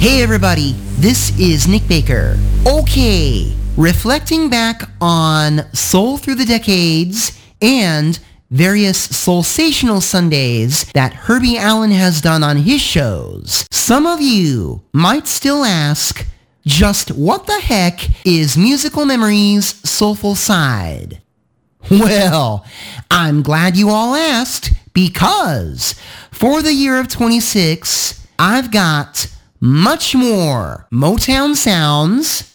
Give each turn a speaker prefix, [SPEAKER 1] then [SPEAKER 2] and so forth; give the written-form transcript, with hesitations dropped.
[SPEAKER 1] Hey everybody, this is Nick Baker. Okay, reflecting back on Soul Through the Decades and various Soulsational Sundays that Herbie Allen has done on his shows, some of you might still ask, just what the heck is Musical Memories' Soulful Side? Well, I'm glad you all asked, because for the year of 26, I've got much more Motown sounds,